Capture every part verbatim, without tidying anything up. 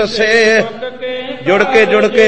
से जुड़ के जुड़ के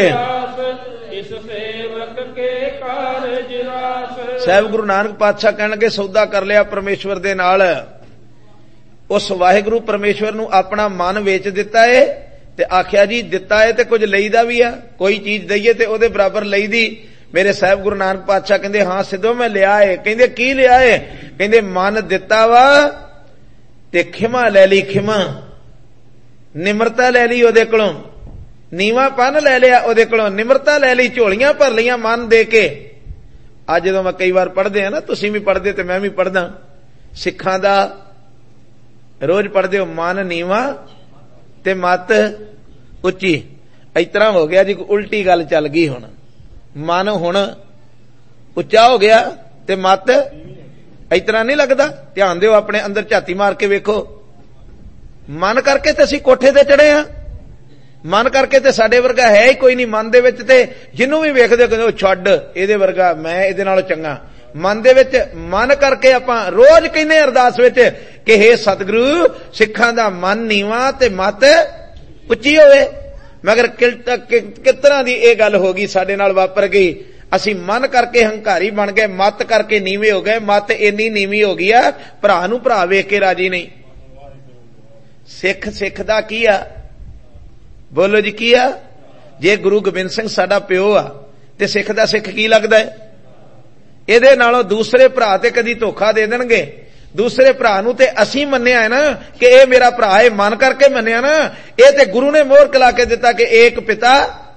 साहब गुरु नानक पातशाह कहणगे सौदा कर लिया परमेश्वर दे नाल। उस वाहिगुरु परमेश्वर नूं अपना मन वेच दिता है ते आख्या जी दिता है ते कुछ लईदा भी आ, कोई चीज दईए ते ओदे बराबर लईदी। मेरे साहब गुरु नानक पातशाह कहंदे हां सिद्धो मैं लिया है। कहंदे की लिया है? कहंदे मन दिता वा ते खिमा लै ली, खिमा निमरता लै ली ओदे कोलों, नीवापन लै लिया ओदे कोलों, निमरता लै ली, झोलियां भर लियां मन दे के। अज जदों मैं कई बार पढ़दे आ ना, तुसीं भी पढ़दे ते मैं भी पढ़दा, सिखां दा रोज पढ़दे हो मन नीवा ते मत उच्ची। इस तरह हो गया जी, उल्टी गल चल गई। हुण मन हुण उच्चा हो गया ते मत इस तरह नहीं लगदा। ध्यान दिओ, अपने अंदर झाती मार के वेखो। मन करके ते असीं कोठे ते चढ़े आ, मन करके ते साडे वर्गा है ही कोई नहीं। मन दे विच ते जिन्नू भी वेखदे कहंदे छड्ड इहदे वर्गा, मैं इहदे नालों चंगा। मन दे विच मन करके आपां रोज कहने अरदास विच कि हे सतगुरु सिखां दा मन नीवा ते मत उच्ची होवे। मगर किस तरह दी इह गल हो गई, साडे नाल वापर गई। असीं मन करके हंकारी बन गए, मत करके नीवे हो गए। मत इन्नी नीवी हो गई आ, भरा नूं भरा वेख के राजी नहीं। सिख सिख दा की आ? बोलो जी की आ? जे गुरु गोबिंद सिंह साडा प्यो आ ते सिख दा सिख की लगदा है? इहदे नालों दूसरे भरा ते कदी धोखा दे देणगे। दूसरे भरा नूं ते असीं मन्निया है ना कि एह मेरा भरा है, मन करके मन्निया ना। एह ते गुरु ने मोहर कला के दिता कि एक पिता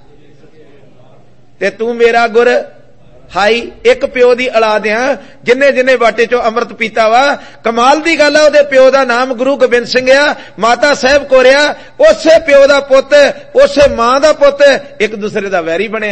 ते तू मेरा गुर हाई। एक प्यो दी औलाद आ, जिन्ने जिन्ने बाटे चो अमृत पीता वा। कमाल दी गल है, ओदे प्यो दा नाम गुरु गोबिंद सिंह आ, माता साहब कोरिया। उसे प्यो दा पुत, उसे मां दा पुत एक दूसरे दा वैरी बने।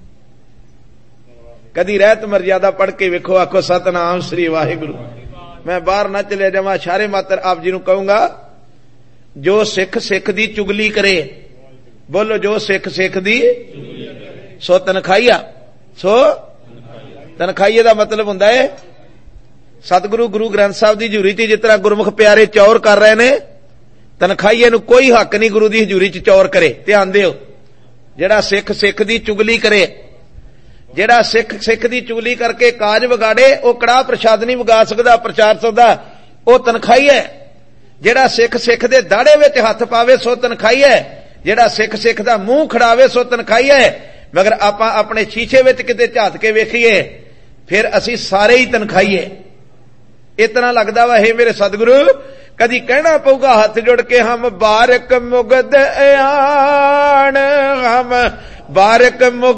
कदी रहत मर्यादा पढ़ के वेखो, आखो सतनाम श्री वाहिगुरु। मैं बाहर ना चले जावां, शारे मात्र आप जी नूं कहूंगा, जो सिख सिख दी चुगली करे, बोलो जो सिख सिख दी सो तनखाईया। सो तनखाईए दा मतलब हुंदा है सतगुरु गुरु ग्रंथ साहब दी हजूरी च जिस तरह गुरमुख प्यारे चौर कर रहे ने, तनखाईए नूं कोई हक नहीं गुरु दी हजूरी च चौर करे। ध्यान दिओ, जेड़ा सिख सिख दी चुगली करे, जेड़ा सिख सिख दी चुगली करके काज विगाड़े, वो कड़ाह प्रसाद नहीं विगा सकदा, प्रचार सकदा, वो तनखाई है। जेड़ा सिख सिख दे दाड़े विच हथ पावे सो तनखाई है। जेड़ा सिख सिख दा मूंह खड़ावे सो तनखाई है। मगर आपां अपने शीशे विच किते झात के वेखीए, फिर असीं सारे ही तनखाईए। इतना लगदा वा हे मेरे सतगुरु, कदी कहना पऊगा हाथ जोड़ के, हम बारक मुगद आण, हम बारक मुग